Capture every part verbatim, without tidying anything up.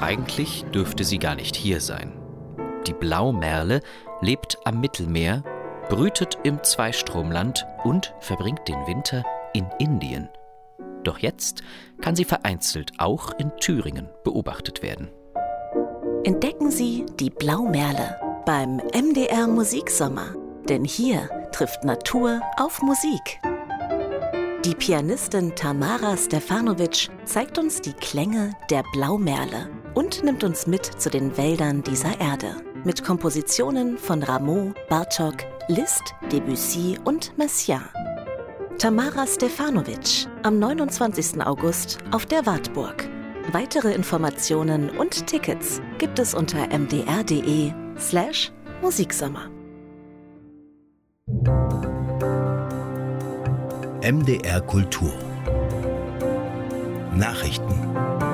Eigentlich dürfte sie gar nicht hier sein. Die Blaumerle lebt am Mittelmeer, brütet im Zweistromland und verbringt den Winter in Indien. Doch jetzt kann sie vereinzelt auch in Thüringen beobachtet werden. Entdecken Sie die Blaumerle beim M D R Musiksommer. Denn hier trifft Natur auf Musik. Die Pianistin Tamara Stefanovic zeigt uns die Klänge der Blaumerle und nimmt uns mit zu den Wäldern dieser Erde. Mit Kompositionen von Rameau, Bartók, Liszt, Debussy und Messiaen. Tamara Stefanovic am neunundzwanzigsten August auf der Wartburg. Weitere Informationen und Tickets gibt es unter mdr.de slash Musiksommer. M D R Kultur Nachrichten.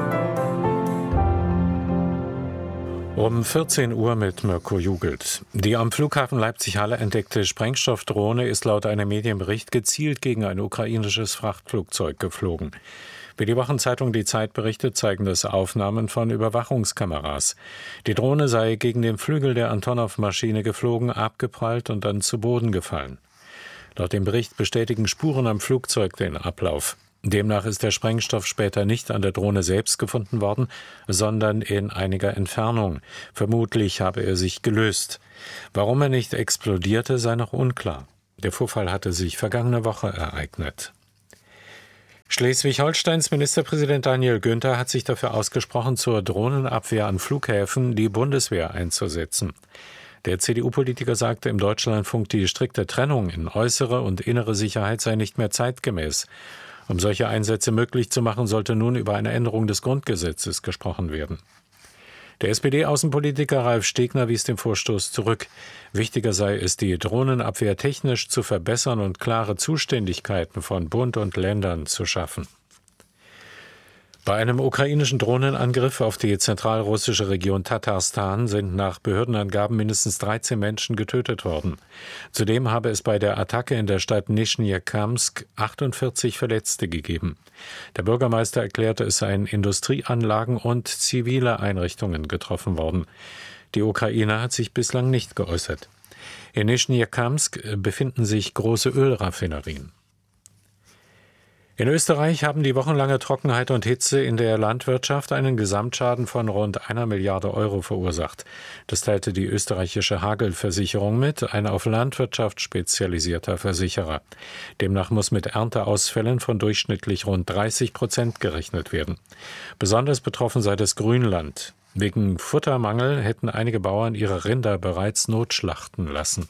Um vierzehn Uhr mit Mirko Jugelt. Die am Flughafen Leipzig-Halle entdeckte Sprengstoffdrohne ist laut einem Medienbericht gezielt gegen ein ukrainisches Frachtflugzeug geflogen. Wie die Wochenzeitung Die Zeit berichtet, zeigen das Aufnahmen von Überwachungskameras. Die Drohne sei gegen den Flügel der Antonov-Maschine geflogen, abgeprallt und dann zu Boden gefallen. Laut dem Bericht bestätigen Spuren am Flugzeug den Ablauf. Demnach ist der Sprengstoff später nicht an der Drohne selbst gefunden worden, sondern in einiger Entfernung. Vermutlich habe er sich gelöst. Warum er nicht explodierte, sei noch unklar. Der Vorfall hatte sich vergangene Woche ereignet. Schleswig-Holsteins Ministerpräsident Daniel Günther hat sich dafür ausgesprochen, zur Drohnenabwehr an Flughäfen die Bundeswehr einzusetzen. Der C D U-Politiker sagte im Deutschlandfunk, die strikte Trennung in äußere und innere Sicherheit sei nicht mehr zeitgemäß. Um solche Einsätze möglich zu machen, sollte nun über eine Änderung des Grundgesetzes gesprochen werden. Der S P D-Außenpolitiker Ralf Stegner wies den Vorstoß zurück. Wichtiger sei es, die Drohnenabwehr technisch zu verbessern und klare Zuständigkeiten von Bund und Ländern zu schaffen. Bei einem ukrainischen Drohnenangriff auf die zentralrussische Region Tatarstan sind nach Behördenangaben mindestens dreizehn Menschen getötet worden. Zudem habe es bei der Attacke in der Stadt Nischnjakamsk achtundvierzig Verletzte gegeben. Der Bürgermeister erklärte, es seien Industrieanlagen und zivile Einrichtungen getroffen worden. Die Ukraine hat sich bislang nicht geäußert. In Nischnjakamsk befinden sich große Ölraffinerien. In Österreich haben die wochenlange Trockenheit und Hitze in der Landwirtschaft einen Gesamtschaden von rund einer Milliarde Euro verursacht. Das teilte die österreichische Hagelversicherung mit, ein auf Landwirtschaft spezialisierter Versicherer. Demnach muss mit Ernteausfällen von durchschnittlich rund dreißig Prozent gerechnet werden. Besonders betroffen sei das Grünland. Wegen Futtermangel hätten einige Bauern ihre Rinder bereits notschlachten lassen.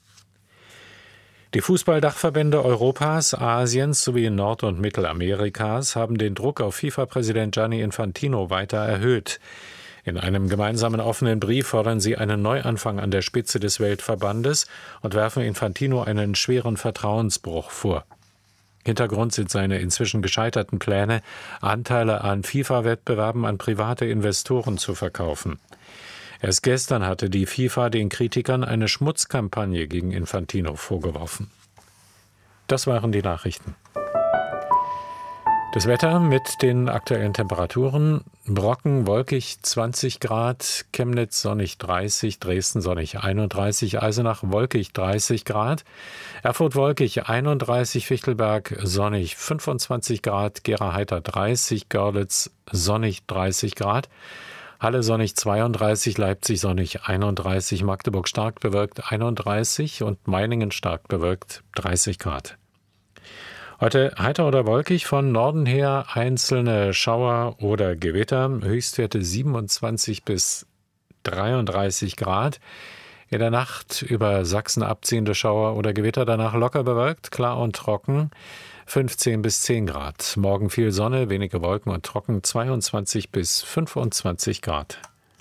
Die Fußballdachverbände Europas, Asiens sowie Nord- und Mittelamerikas haben den Druck auf FIFA-Präsident Gianni Infantino weiter erhöht. In einem gemeinsamen offenen Brief fordern sie einen Neuanfang an der Spitze des Weltverbandes und werfen Infantino einen schweren Vertrauensbruch vor. Hintergrund sind seine inzwischen gescheiterten Pläne, Anteile an FIFA-Wettbewerben an private Investoren zu verkaufen. Erst gestern hatte die FIFA den Kritikern eine Schmutzkampagne gegen Infantino vorgeworfen. Das waren die Nachrichten. Das Wetter mit den aktuellen Temperaturen: Brocken wolkig zwanzig Grad, Chemnitz sonnig dreißig, Dresden sonnig einunddreißig, Eisenach wolkig dreißig Grad, Erfurt wolkig einunddreißig, Fichtelberg sonnig fünfundzwanzig Grad, Gera heiter dreißig, Görlitz sonnig dreißig Grad, Halle sonnig zweiunddreißig, Leipzig sonnig einunddreißig, Magdeburg stark bewölkt einunddreißig und Meiningen stark bewölkt dreißig Grad. Heute heiter oder wolkig, von Norden her einzelne Schauer oder Gewitter, Höchstwerte siebenundzwanzig bis dreiunddreißig Grad. In der Nacht über Sachsen abziehende Schauer oder Gewitter, danach locker bewölkt, klar und trocken, fünfzehn bis zehn Grad. Morgen viel Sonne, wenige Wolken und trocken, zweiundzwanzig bis fünfundzwanzig Grad.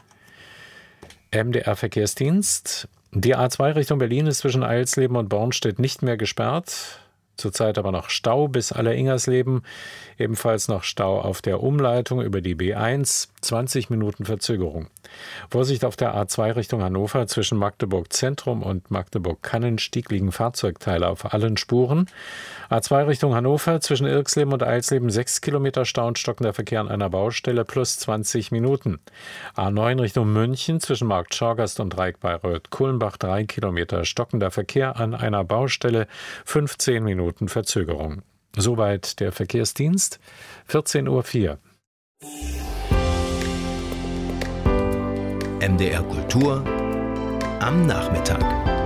M D R Verkehrsdienst. Die A zwei Richtung Berlin ist zwischen Eilsleben und Bornstedt nicht mehr gesperrt. Zurzeit aber noch Stau bis Alleringersleben. Ebenfalls noch Stau auf der Umleitung über die B eins. zwanzig Minuten Verzögerung. Vorsicht auf der A zwei Richtung Hannover zwischen Magdeburg Zentrum und Magdeburg-Kannenstieg liegen Fahrzeugteile auf allen Spuren. A zwei Richtung Hannover zwischen Irxleben und Eisleben sechs Kilometer Stau und stockender Verkehr an einer Baustelle plus zwanzig Minuten. A neun Richtung München zwischen Markt Schorgast und Dreieck Bayreuth-Kulmbach drei Kilometer stockender Verkehr an einer Baustelle, fünfzehn Minuten Verzögerung. Soweit der Verkehrsdienst, vierzehn Uhr vier. M D R Kultur am Nachmittag.